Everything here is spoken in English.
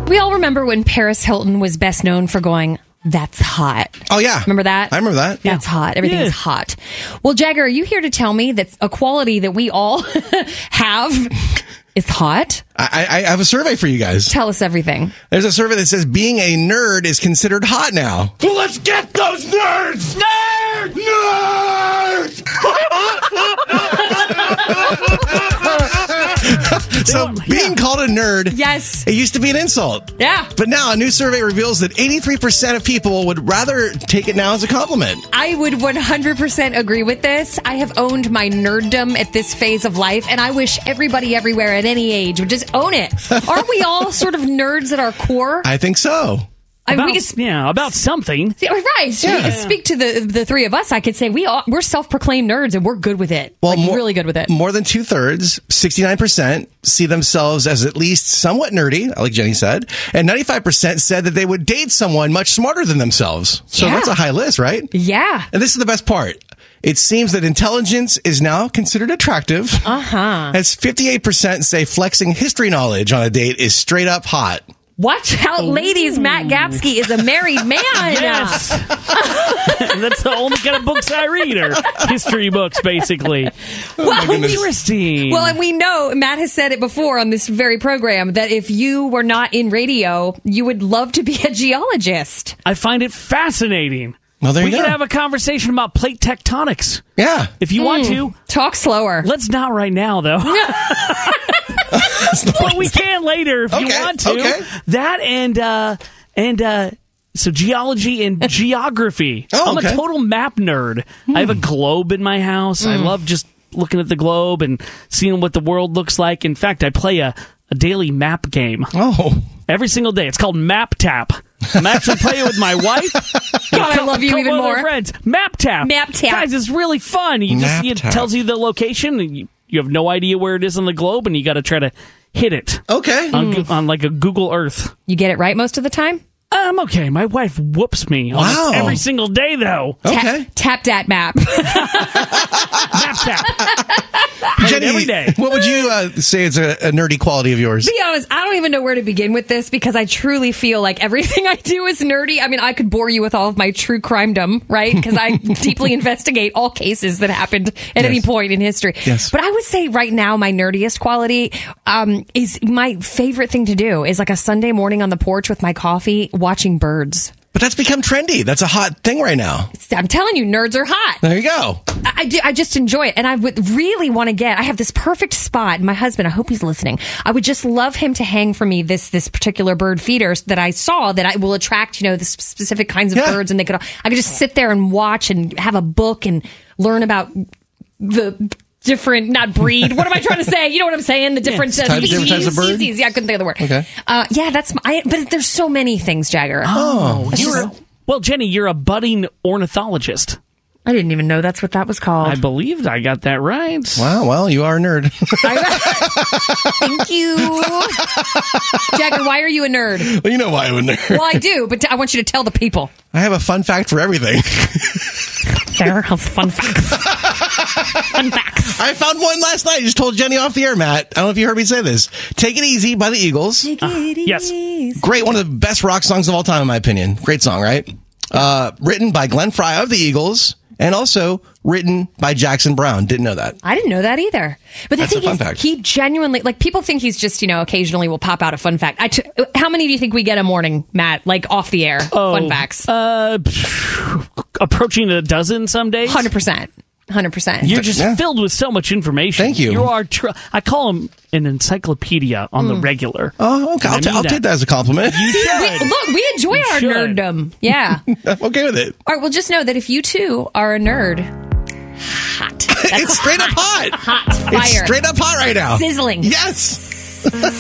We all remember when Paris Hilton was best known for going, "That's hot." Oh, yeah. Remember that? I remember that. That's hot. Everything is hot. Well, Jagger, are you here to tell me that a quality that we all have is hot? I have a survey for you guys. Tell us everything. There's a survey that says being a nerd is considered hot now. Well, let's get those nerds! Nerds! Nerds! So being called a nerd, yes, it used to be an insult. Yeah. But now a new survey reveals that 83% of people would rather take it now as a compliment. I would 100% agree with this. I have owned my nerddom at this phase of life, and I wish everybody everywhere at any age would just own it. Aren't we all sort of nerds at our core? I think so. About something. Right. So speak to the three of us. I could say we're self-proclaimed nerds and we're good with it. Well, really good with it. More than 2/3, 69%, see themselves as at least somewhat nerdy, like Jenny said. And 95% said that they would date someone much smarter than themselves. So that's a high list, right? Yeah. And this is the best part. It seems that intelligence is now considered attractive. As 58% say flexing history knowledge on a date is straight up hot. Watch out, ladies. Matt Gapsky is a married man. Yes. That's the only kind of books I read are history books, basically. Well, interesting. Well, and we know, Matt has said it before on this very program, that if you were not in radio, you would love to be a geologist. I find it fascinating. Well, there you go. We could have a conversation about plate tectonics. Yeah. If you want to. Talk slower. Let's not right now, though. But we can later if you want to. Okay. That and so geology and geography. I'm a total map nerd. I have a globe in my house. I love just looking at the globe and seeing what the world looks like. In fact, I play a daily map game. Every single day. It's called Map Tap. I'm actually playing with my wife. God, I love you even more. Friends. Map Tap. Map Tap. Guys, it's really fun. It tells you the location. And you have no idea where it is on the globe, and you got to try to hit it. Okay. On like a Google Earth. You get it right most of the time? I'm okay. My wife whoops me almost every single day, though. Okay. Tap that map. Map tap. Jenny, every day. What would you say is a nerdy quality of yours? To be honest, I don't even know where to begin with this because I truly feel like everything I do is nerdy. I mean, I could bore you with all of my true crimedom, right? Because I deeply investigate all cases that happened at any point in history. Yes. But I would say right now my nerdiest quality is my favorite thing to do is like a Sunday morning on the porch with my coffee watching birds. But that's become trendy. That's a hot thing right now. I'm telling you, nerds are hot. There you go. I just enjoy it. And I would really want to I have this perfect spot. My husband, I hope he's listening. I would just love him to hang for me this particular bird feeder that I saw that I will attract, the specific kinds of birds. And I could just sit there and watch and have a book and learn about the different, not breed. What am I trying to say? You know what I'm saying? The different different types of birds. Species. Yeah, I couldn't think of the word. Okay. But there's so many things, Jagger. Well, Jenny, you're a budding ornithologist. I didn't even know that's what that was called. I believed I got that right. Wow, well, you are a nerd. Thank you. Jagger, why are you a nerd? Well, you know why I'm a nerd. Well, I do, but I want you to tell the people. I have a fun fact for everything. There are fun facts. Fun facts. I found one last night. I just told Jenny off the air, Matt. I don't know if you heard me say this. Take It Easy by the Eagles. Yes. Great. One of the best rock songs of all time, in my opinion. Great song, right? Written by Glenn Frey of the Eagles. And also written by Jackson Browne. Didn't know that. I didn't know that either. But the thing is, he genuinely, people think he's just, occasionally will pop out a fun fact. How many do you think we get a morning, Matt, off the air? Fun facts. Approaching a dozen some days. 100%. 100%. You're just filled with so much information. Thank you. You are. I call him an encyclopedia on the regular. Oh, okay. I'll take that as a compliment. You should. We enjoy our nerddom. Yeah. I'm okay with it. All right. Well, just know that if you too are a nerd, hot. It's straight up hot. Hot fire. It's straight up hot right now. Sizzling. Yes.